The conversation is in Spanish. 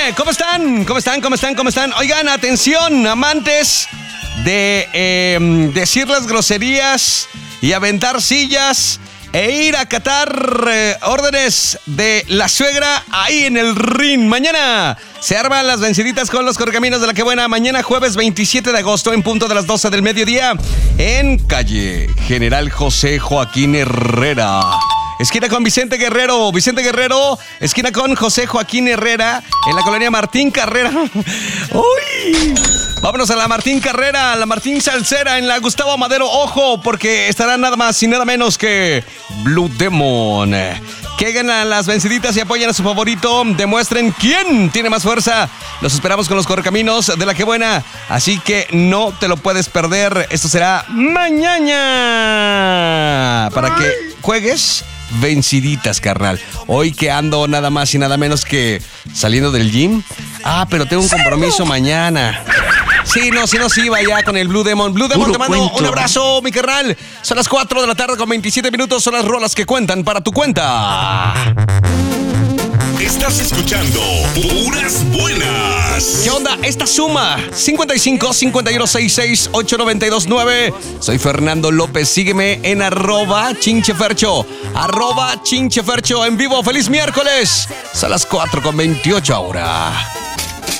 ¿Cómo están? ¿Cómo están? Oigan, atención, amantes de decir las groserías y aventar sillas e ir a acatar órdenes de la suegra ahí en el ring. Mañana se arman las venciditas con los Correcaminos de La Que Buena. Mañana jueves 27 de agosto en punto de las 12 del mediodía en calle General José Joaquín Herrera. Esquina con Vicente Guerrero, esquina con José Joaquín Herrera, en la colonia Martín Carrera. ¡Uy! Vámonos a la Martín Carrera, la Martín Salcera, en la Gustavo Madero. Ojo, porque estará nada más y nada menos que Blue Demon. Que ganan las venciditas y apoyen a su favorito. Demuestren quién tiene más fuerza. Los esperamos con los Correcaminos de La Que Buena. Así que no te lo puedes perder. Esto será mañana. Para que juegues venciditas, carnal. Hoy que ando nada más y nada menos que saliendo del gym. Pero tengo un compromiso mañana. Sí, iba ya con el Blue Demon. Blue Demon, te mando un abrazo, mi carnal. Son las 4 de la tarde con 27 minutos. Son las rolas que cuentan para tu cuenta. Estás escuchando Puras Buenas. ¿Qué onda? Esta suma 55 51 66 8929. Soy Fernando López. Sígueme en @chinchefercho. @chinchefercho en vivo. ¡Feliz miércoles! Son las 4 con 28 ahora.